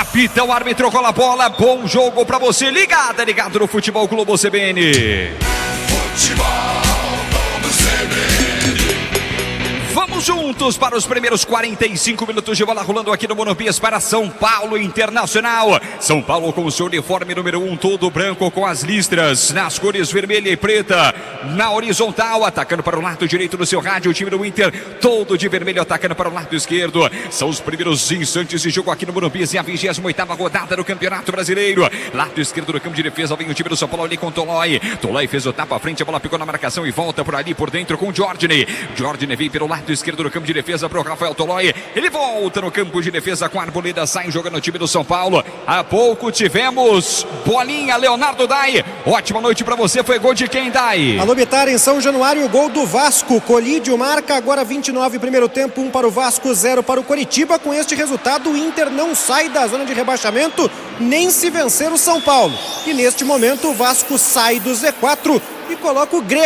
Apita o árbitro com a bola. Bom jogo pra você. Ligado no Futebol Globo CBN. Vamos juntos para os primeiros 45 minutos de bola rolando aqui no Morumbi para São Paulo Internacional. São Paulo com o seu uniforme número 1, todo branco com as listras nas cores vermelha e preta. Na horizontal, atacando para o lado direito do seu rádio, o time do Inter todo de vermelho atacando para o lado esquerdo. São os primeiros instantes de jogo aqui no Morumbi, a 28ª rodada do Campeonato Brasileiro. Lado esquerdo do campo de defesa vem o time do São Paulo ali com Tolói. Tolói fez o tapa à frente, a bola picou na marcação e volta por ali por dentro com o Jorginho. Jorginho vem pelo lado esquerdo do campo de defesa para o Rafael Tolói. Ele volta no campo de defesa com a Arboleda, sai jogando o time do São Paulo. Há pouco tivemos bolinha, Leonardo Dai. Ótima noite para você, foi gol de quem, Dai? Alô, Bitar, em São Januário, gol do Vasco. Colídio marca agora 29 primeiro tempo, 1 para o Vasco, 0 para o Coritiba. Com este resultado, o Inter não sai da zona de rebaixamento, nem se vencer o São Paulo. E neste momento, o Vasco sai do Z4 e coloca o Grêmio